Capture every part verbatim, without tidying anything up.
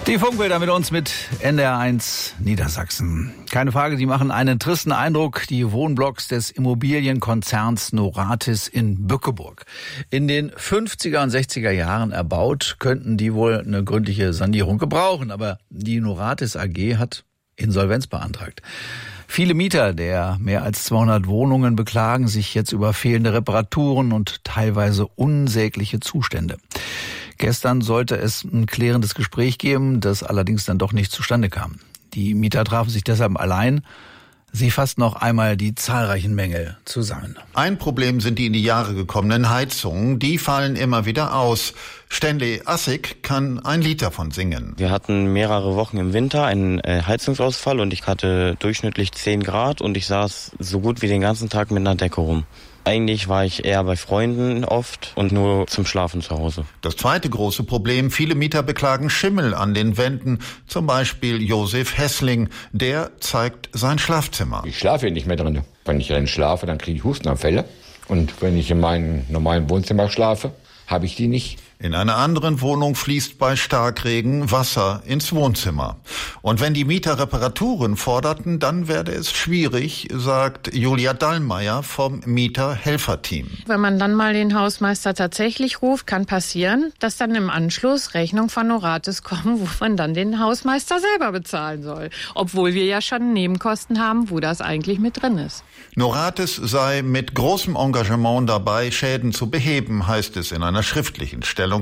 Die Funkbilder mit uns mit N D R eins Niedersachsen. Keine Frage, die machen einen tristen Eindruck, die Wohnblocks des Immobilienkonzerns Noratis in Bückeburg. In den fünfziger und sechziger Jahren erbaut, könnten die wohl eine gründliche Sanierung gebrauchen. Aber die Noratis A G hat Insolvenz beantragt. Viele Mieter der mehr als zweihundert Wohnungen beklagen sich jetzt über fehlende Reparaturen und teilweise unsägliche Zustände. Gestern sollte es ein klärendes Gespräch geben, das allerdings dann doch nicht zustande kam. Die Mieter trafen sich deshalb allein. Sie fassten noch einmal die zahlreichen Mängel zusammen. Ein Problem sind die in die Jahre gekommenen Heizungen. Die fallen immer wieder aus. Stanley Assig kann ein Lied davon singen. Wir hatten mehrere Wochen im Winter einen äh, Heizungsausfall und ich hatte durchschnittlich zehn Grad und ich saß so gut wie den ganzen Tag mit einer Decke rum. Eigentlich war ich eher bei Freunden oft und nur zum Schlafen zu Hause. Das zweite große Problem, viele Mieter beklagen Schimmel an den Wänden. Zum Beispiel Josef Hessling, der zeigt sein Schlafzimmer. Ich schlafe hier nicht mehr drin. Wenn ich drin schlafe, dann kriege ich Hustenanfälle. Und wenn ich in meinem normalen Wohnzimmer schlafe, habe ich die nicht. In einer anderen Wohnung fließt bei Starkregen Wasser ins Wohnzimmer. Und wenn die Mieter Reparaturen forderten, dann werde es schwierig, sagt Julia Dallmeier vom Mieter-Helfer-Team. Wenn man dann mal den Hausmeister tatsächlich ruft, kann passieren, dass dann im Anschluss Rechnungen von Noratis kommen, wo man dann den Hausmeister selber bezahlen soll. Obwohl wir ja schon Nebenkosten haben, wo das eigentlich mit drin ist. Noratis sei mit großem Engagement dabei, Schäden zu beheben, heißt es in einer schriftlichen Stellungnahme.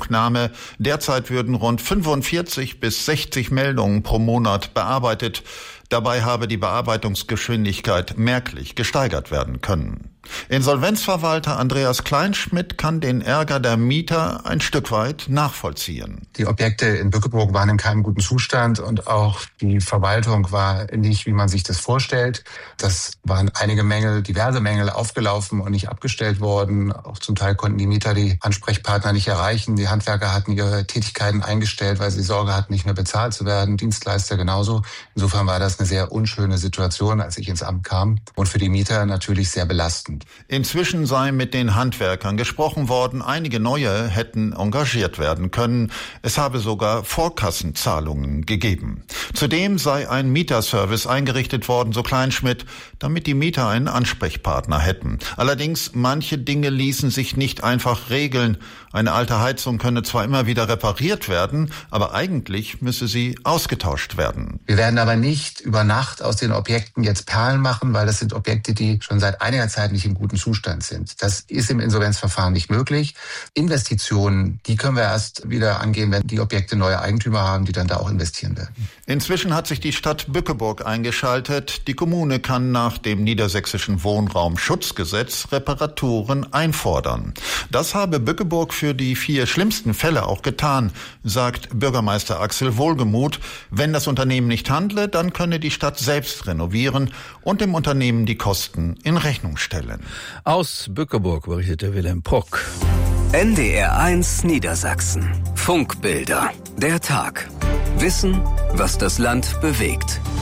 Derzeit würden rund fünfundvierzig bis sechzig Meldungen pro Monat bearbeitet. Dabei habe die Bearbeitungsgeschwindigkeit merklich gesteigert werden können. Insolvenzverwalter Andreas Kleinschmidt kann den Ärger der Mieter ein Stück weit nachvollziehen. Die Objekte in Bückeburg waren in keinem guten Zustand und auch die Verwaltung war nicht, wie man sich das vorstellt. Das waren einige Mängel, diverse Mängel aufgelaufen und nicht abgestellt worden. Auch zum Teil konnten die Mieter die Ansprechpartner nicht erreichen. Die Handwerker hatten ihre Tätigkeiten eingestellt, weil sie Sorge hatten, nicht mehr bezahlt zu werden. Dienstleister genauso. Insofern war das eine sehr unschöne Situation, als ich ins Amt kam und für die Mieter natürlich sehr belastend. Inzwischen sei mit den Handwerkern gesprochen worden. Einige neue hätten engagiert werden können. Es habe sogar Vorkassenzahlungen gegeben. Zudem sei ein Mieterservice eingerichtet worden, so Kleinschmidt, damit die Mieter einen Ansprechpartner hätten. Allerdings, manche Dinge ließen sich nicht einfach regeln. Eine alte Heizung könne zwar immer wieder repariert werden, aber eigentlich müsse sie ausgetauscht werden. Wir werden aber nicht über Nacht aus den Objekten jetzt Perlen machen, weil das sind Objekte, die schon seit einiger Zeit nicht im guten Zustand sind. Das ist im Insolvenzverfahren nicht möglich. Investitionen, die können wir erst wieder angehen, wenn die Objekte neue Eigentümer haben, die dann da auch investieren werden. Inzwischen hat sich die Stadt Bückeburg eingeschaltet. Die Kommune kann nach dem niedersächsischen Wohnraumschutzgesetz Reparaturen einfordern. Das habe Bückeburg für die vier schlimmsten Fälle auch getan, sagt Bürgermeister Axel Wohlgemuth. Wenn das Unternehmen nicht handle, dann könne die Stadt selbst renovieren und dem Unternehmen die Kosten in Rechnung stellen. Aus Bückeburg berichtete Wilhelm Pruck. N D R eins Niedersachsen. Funkbilder. Der Tag. Wissen, was das Land bewegt.